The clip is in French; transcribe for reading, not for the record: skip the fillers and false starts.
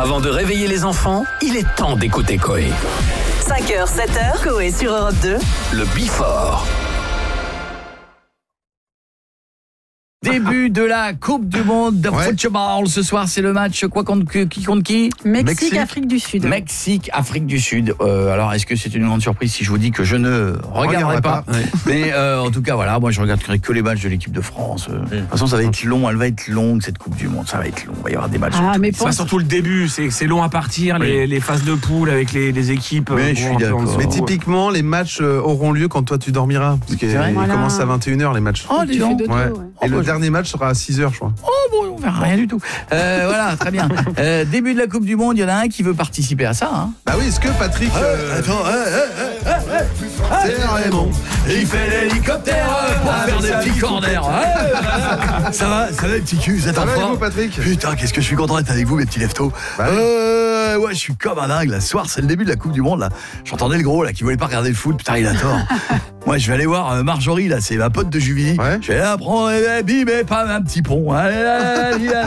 Avant de réveiller les enfants, il est temps d'écouter Coé. 5h, 7h, Coé sur Europe 2. Le Before. Début de la Coupe du Monde de football. Ce soir, c'est le match qui contre qui? Mexique, Afrique du Sud. Mexique, Afrique du Sud. Alors, est-ce que c'est une grande surprise si je vous dis que je ne regarderai pas Mais en tout cas, voilà, moi je regarderai que les matchs de l'équipe de France. De toute façon, ça va être long. Elle va être longue cette Coupe du Monde. Ça va être long. Il va y avoir des matchs. C'est surtout le début. C'est long à partir. Les phases de poule avec les équipes. Mais je suis d'accord. Mais typiquement, les matchs auront lieu quand toi tu dormiras. Parce qu'ils commencent à 21h les matchs. Oh, dis donc. Et le dernier match sera à 6h, je crois. Oh bon, on verra rien du tout. Voilà, très bien. Début de la Coupe du Monde, il y en a un qui veut participer à ça. Hein. Bah oui, est-ce que Patrick... Attends, c'est Raymond. Il fait l'hélicoptère pour faire des petits corners. Ça va les petits culs, vous êtes en forme, Patrick? Putain, qu'est-ce que je suis content d'être avec vous, mes petits leftos. Ouais, je suis comme un dingue. Là, ce soir, c'est le début de la Coupe du Monde. Là, j'entendais le gros là qui voulait pas regarder le foot. Putain, il a tort. Moi, je vais aller voir Marjorie. Là, c'est ma pote de Julie. Je vais aller prendre bim et pas un petit pont.